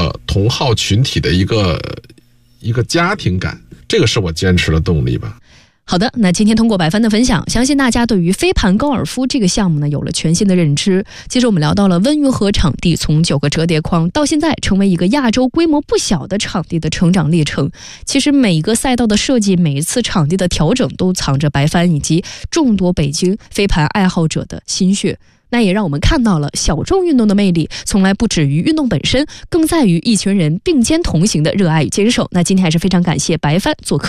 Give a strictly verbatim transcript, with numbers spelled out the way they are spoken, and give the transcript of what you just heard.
个同好群体的一个一个家庭感，这个是我坚持的动力吧。 好的，那今天通过白帆的分享，相信大家对于飞盘高尔夫这个项目呢有了全新的认知。接着我们聊到了温榆河场地从九个折叠框到现在成为一个亚洲规模不小的场地的成长历程。其实每一个赛道的设计，每一次场地的调整都藏着白帆以及众多北京飞盘爱好者的心血。那也让我们看到了小众运动的魅力，从来不止于运动本身，更在于一群人并肩同行的热爱与坚守。那今天还是非常感谢白帆做客。